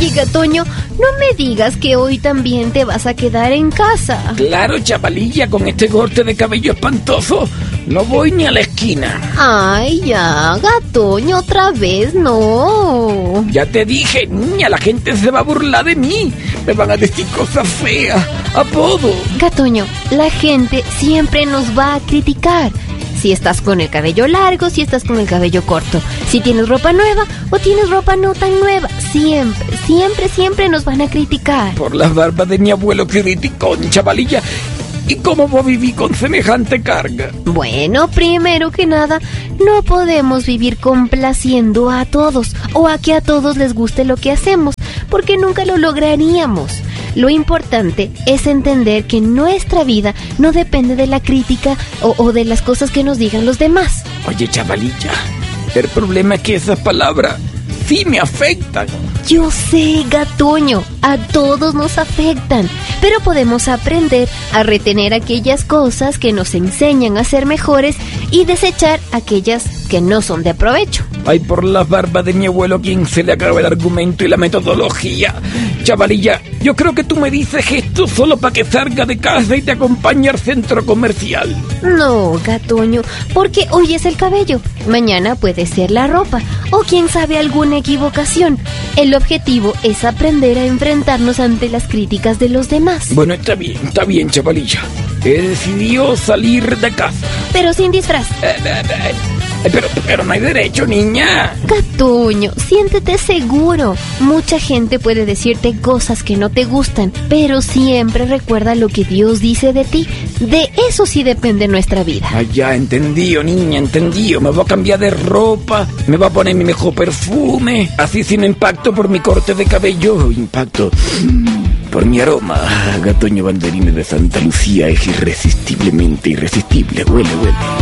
Oye, Gatoño, no me digas que hoy también te vas a quedar en casa. Claro, chavalilla, con este corte de cabello espantoso, no voy ni a la esquina. Ay, ya, Gatoño, otra vez no. Ya te dije, niña, la gente se va a burlar de mí. Me van a decir cosas feas, apodos. Gatoño, la gente siempre nos va a criticar. Si estás con el cabello largo, si estás con el cabello corto, si tienes ropa nueva o tienes ropa no tan nueva. Siempre, siempre, siempre nos van a criticar. Por las barbas de mi abuelo criticón, chavalilla. ¿Y cómo voy a vivir con semejante carga? Bueno, primero que nada, no podemos vivir complaciendo a todos o a que a todos les guste lo que hacemos, porque nunca lo lograríamos. Lo importante es entender que nuestra vida no depende de la crítica o de las cosas que nos digan los demás. Oye, chavalilla, el problema es que esas palabras sí me afectan. Yo sé, Gatoño, a todos nos afectan, pero podemos aprender a retener aquellas cosas que nos enseñan a ser mejores y desechar aquellas que no son de provecho. Ay, por las barbas de mi abuelo, ¿a quién se le acaba el argumento y la metodología? Chavalilla, yo creo que tú me dices esto solo para que salga de casa y te acompañe al centro comercial. No, Gatoño, porque hoy es el cabello, mañana puede ser la ropa, o quién sabe alguna equivocación. El objetivo es aprender a enfrentarnos ante las críticas de los demás. Bueno, está bien, chavalilla. He decidido salir de casa. Pero sin disfraz. Pero no hay derecho, niña. Gatoño, siéntete seguro. Mucha gente puede decirte cosas que no te gustan, pero siempre recuerda lo que Dios dice de ti. De eso sí depende nuestra vida. Ah, ya, entendido, niña, entendido. Me voy a cambiar de ropa, me voy a poner mi mejor perfume. Así sin impacto por mi corte de cabello. Impacto por mi aroma. Gatoño Banderines de Santa Lucía es irresistiblemente irresistible. Huele.